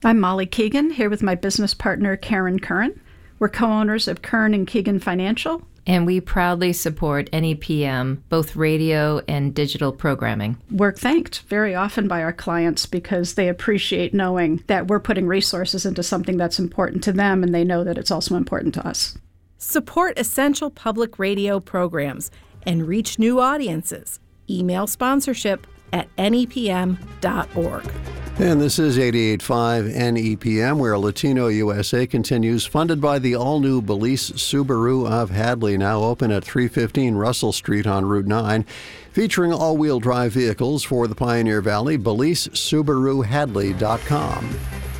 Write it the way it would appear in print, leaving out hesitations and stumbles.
I'm Molly Keegan, here with my business partner, Karen Curran. We're co-owners of Curran and Keegan Financial. And we proudly support NEPM, both radio and digital programming. We're thanked very often by our clients because they appreciate knowing that we're putting resources into something that's important to them, and they know that it's also important to us. Support essential public radio programs and reach new audiences. Email sponsorship at nepm.org. And this is 88.5 NEPM, where Latino USA continues, funded by the all-new Belize Subaru of Hadley, now open at 315 Russell Street on Route 9. Featuring all-wheel drive vehicles for the Pioneer Valley, BelizeSubaruHadley.com.